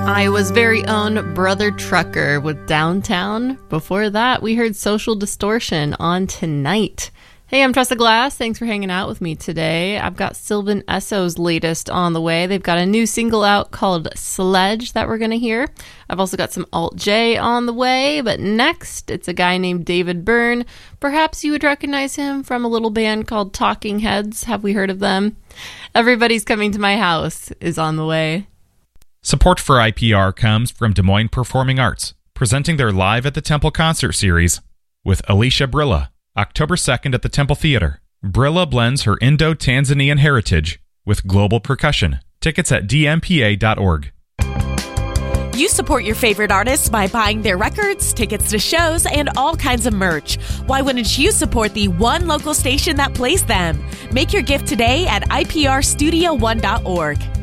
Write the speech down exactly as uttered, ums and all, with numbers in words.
Iowa's very own Brother Trucker with Downtown. Before that, we heard Social Distortion on Tonight. Hey, I'm Tressa Glass. Thanks for hanging out with me today. I've got Sylvan Esso's latest on the way. They've got a new single out called Sledge that we're going to hear. I've also got some Alt-J on the way, but next, it's a guy named David Byrne. Perhaps you would recognize him from a little band called Talking Heads. Have we heard of them? Everybody's Coming to My House is on the way. Support for I P R comes from Des Moines Performing Arts, presenting their Live at the Temple concert series with Alicia Brilla, October second at the Temple Theater. Brilla blends her Indo-Tanzanian heritage with global percussion. Tickets at d m p a dot org. You support your favorite artists by buying their records, tickets to shows, and all kinds of merch. Why wouldn't you support the one local station that plays them? Make your gift today at i p r studio one dot org.